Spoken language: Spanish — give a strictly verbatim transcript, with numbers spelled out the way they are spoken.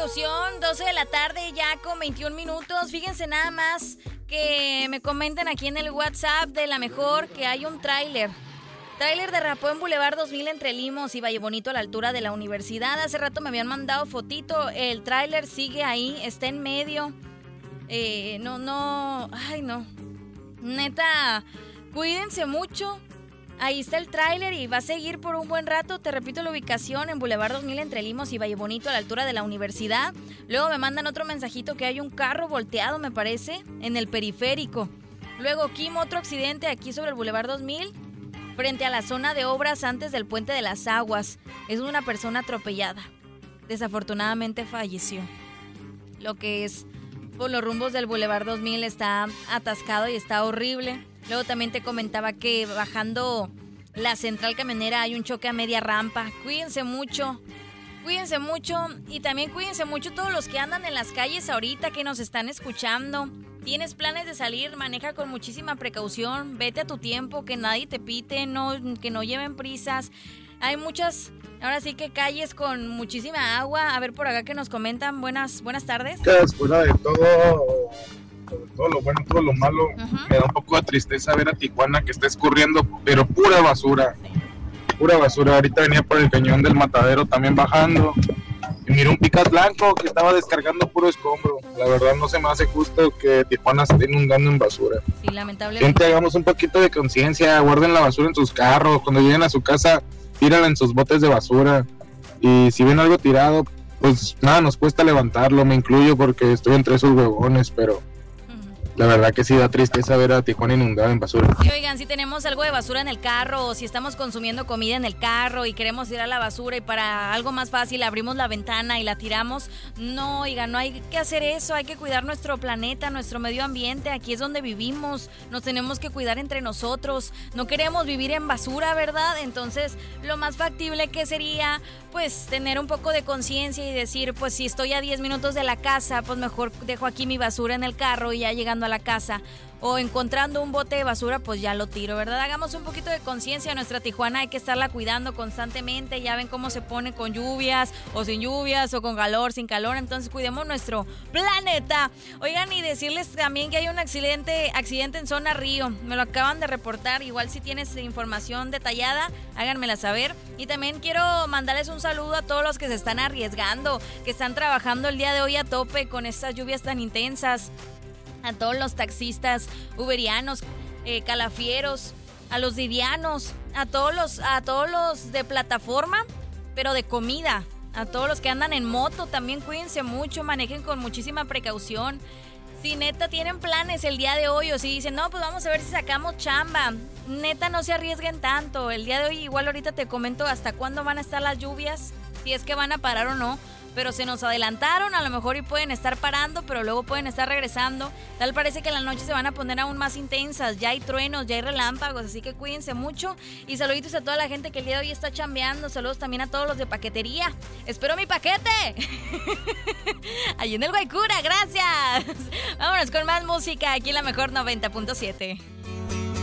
precaución, doce de la tarde ya con veintiún minutos. Fíjense nada más que me comenten aquí en el WhatsApp de La Mejor que hay un tráiler. Tráiler derrapó en Boulevard dos mil entre Limos y Valle Bonito a la altura de la universidad. Hace rato me habían mandado fotito. El tráiler sigue ahí, está en medio. Eh, no, no, ay no. Neta, cuídense mucho. Ahí está el tráiler y va a seguir por un buen rato. Te repito la ubicación en Boulevard dos mil entre Limos y Valle Bonito a la altura de la universidad. Luego me mandan otro mensajito que hay un carro volteado, me parece, en el periférico. Luego Kim, otro accidente aquí sobre el Boulevard dos mil, frente a la zona de obras antes del Puente de las Aguas. Es una persona atropellada. Desafortunadamente falleció. Lo que es por los rumbos del Boulevard dos mil está atascado y está horrible. Luego también te comentaba que bajando la central camionera hay un choque a media rampa. Cuídense mucho, cuídense mucho y también cuídense mucho todos los que andan en las calles ahorita, que nos están escuchando. Tienes planes de salir, maneja con muchísima precaución, vete a tu tiempo, que nadie te pite, no, que no lleven prisas. Hay muchas, ahora sí que calles con muchísima agua. A ver por acá que nos comentan. Buenas, buenas tardes. Fuera de todo, todo lo bueno, todo lo malo, uh-huh. Me da un poco de tristeza ver a Tijuana que está escurriendo, pero pura basura, pura basura. Ahorita venía por el cañón del Matadero también bajando y miré un Pickup blanco que estaba descargando puro escombro. La verdad no se me hace justo que Tijuana se esté inundando en basura. Sí, lamentablemente. Gente, hagamos un poquito de conciencia, guarden la basura en sus carros, cuando lleguen a su casa, tírenla en sus botes de basura. Y si ven algo tirado, pues nada, nos cuesta levantarlo, me incluyo porque estoy entre esos huevones, pero la verdad que sí da tristeza ver a Tijuana inundada en basura. Y oigan, si tenemos algo de basura en el carro o si estamos consumiendo comida en el carro y queremos ir a la basura y para algo más fácil abrimos la ventana y la tiramos, no, oigan, no hay que hacer eso, hay que cuidar nuestro planeta, nuestro medio ambiente, aquí es donde vivimos, nos tenemos que cuidar entre nosotros, no queremos vivir en basura, ¿verdad? Entonces, lo más factible que sería, pues, tener un poco de conciencia y decir, pues, si estoy a diez minutos de la casa, pues mejor dejo aquí mi basura en el carro y ya llegando a la casa o encontrando un bote de basura, pues ya lo tiro, ¿verdad? Hagamos un poquito de conciencia. Nuestra Tijuana hay que estarla cuidando constantemente. Ya ven cómo se pone con lluvias o sin lluvias o con calor, sin calor. Entonces cuidemos nuestro planeta. Oigan, y decirles también que hay un accidente, accidente en zona Río. Me lo acaban de reportar. Igual si tienes información detallada, háganmela saber. Y también quiero mandarles un saludo a todos los que se están arriesgando, que están trabajando el día de hoy a tope con estas lluvias tan intensas. A todos los taxistas, uberianos, eh, calafieros, a los didianos, a todos los, a todos los de plataforma, pero de comida, a todos los que andan en moto, también cuídense mucho, manejen con muchísima precaución. Si neta tienen planes el día de hoy o si dicen, no, pues vamos a ver si sacamos chamba, neta no se arriesguen tanto. El día de hoy igual ahorita te comento hasta cuándo van a estar las lluvias, si es que van a parar o no. Pero se nos adelantaron, a lo mejor y pueden estar parando, pero luego pueden estar regresando. Tal parece que en la noche se van a poner aún más intensas. Ya hay truenos, ya hay relámpagos, así que cuídense mucho. Y saluditos a toda la gente que el día de hoy está chambeando. Saludos también a todos los de paquetería. ¡Espero mi paquete! Allí en el Guaycura, gracias. Vámonos con más música aquí en La Mejor noventa punto siete.